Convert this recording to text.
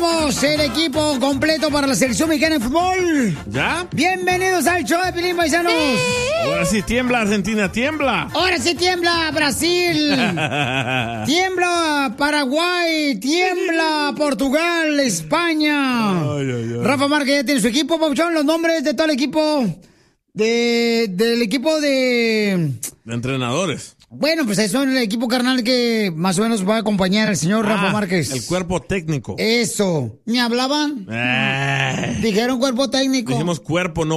tenemos el equipo completo para la selección mexicana de fútbol. ¿Ya? Bienvenidos al show de Pilín, paisanos. Ahora sí tiembla Argentina, tiembla. Ahora sí tiembla Brasil. Tiembla Paraguay. Tiembla Portugal, España. Rafa Márquez ya tiene su equipo, Pauchón. Los nombres de todo el equipo. Del equipo de entrenadores. Bueno, pues son el equipo carnal que más o menos va a acompañar al señor Rafa Márquez. El cuerpo técnico. Eso. ¿Me hablaban? Dijeron cuerpo técnico. Dijimos cuerpo, no